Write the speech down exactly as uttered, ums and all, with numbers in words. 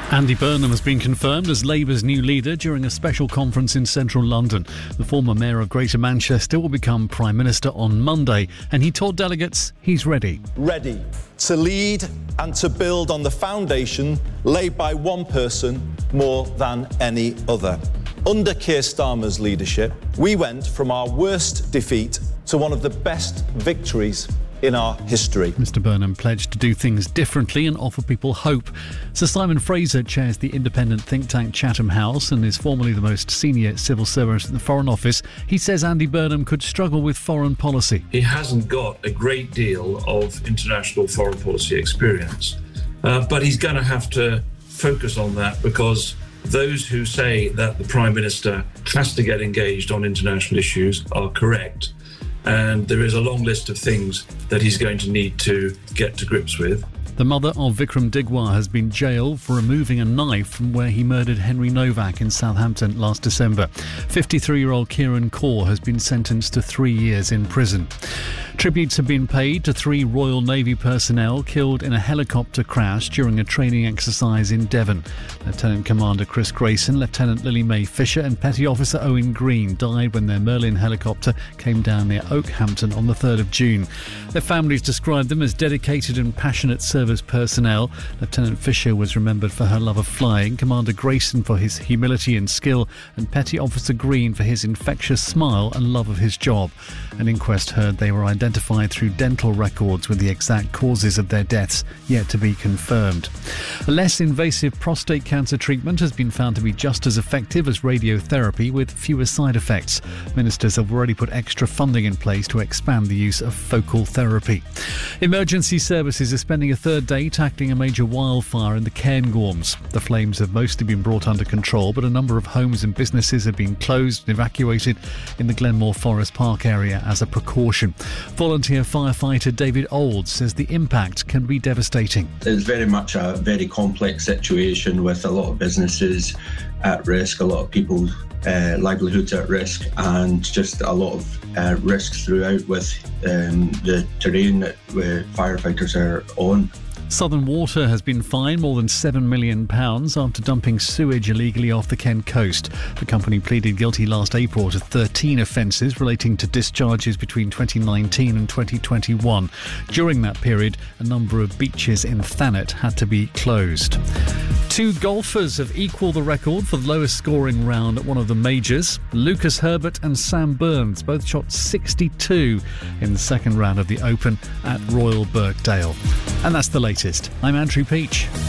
Andy Burnham has been confirmed as Labour's new leader during a special conference in central London. The former mayor of Greater Manchester will become Prime Minister on Monday, and he told delegates he's ready. Ready to lead and to build on the foundation laid by one person more than any other. Under Keir Starmer's leadership, we went from our worst defeat to one of the best victories in our history. Mr Burnham pledged to do things differently and offer people hope. Sir Simon Fraser chairs the independent think tank Chatham House and is formerly the most senior civil servant in the Foreign Office. He says Andy Burnham could struggle with foreign policy. He hasn't got a great deal of international foreign policy experience, uh, but he's going to have to focus on that, because those who say that the Prime Minister has to get engaged on international issues are correct. And there is a long list of things that he's going to need to get to grips with. The mother of Vikram Digwar has been jailed for removing a knife from where he murdered Henry Novak in Southampton last December. fifty-three-year-old Kieran Kaur has been sentenced to three years in prison. Tributes have been paid to three Royal Navy personnel killed in a helicopter crash during a training exercise in Devon. Lieutenant Commander Chris Grayson, Lieutenant Lily Mae Fisher and Petty Officer Owen Green died when their Merlin helicopter came down near Oakhampton on the third of June. Their families described them as dedicated and passionate service personnel. Lieutenant Fisher was remembered for her love of flying, Commander Grayson for his humility and skill, and Petty Officer Green for his infectious smile and love of his job. An inquest heard they were identified identified through dental records, with the exact causes of their deaths yet to be confirmed. A less invasive prostate cancer treatment has been found to be just as effective as radiotherapy, with fewer side effects. Ministers have already put extra funding in place to expand the use of focal therapy. Emergency services are spending a third day tackling a major wildfire in the Cairngorms. The flames have mostly been brought under control, but a number of homes and businesses have been closed and evacuated in the Glenmore Forest Park area as a precaution. Volunteer firefighter David Olds says the impact can be devastating. It's very much a very complex situation with a lot of businesses at risk, a lot of people's uh, livelihoods at risk, and just a lot of uh, risks throughout with um, the terrain that uh, firefighters are on. Southern Water has been fined more than seven million pounds after dumping sewage illegally off the Kent coast. The company pleaded guilty last April to thirteen offences relating to discharges between twenty nineteen and twenty twenty-one. During that period, a number of beaches in Thanet had to be closed. Two golfers have equalled the record for the lowest scoring round at one of the majors. Lucas Herbert and Sam Burns both shot sixty-two in the second round of the Open at Royal Birkdale. And that's the latest. I'm Andrew Peach.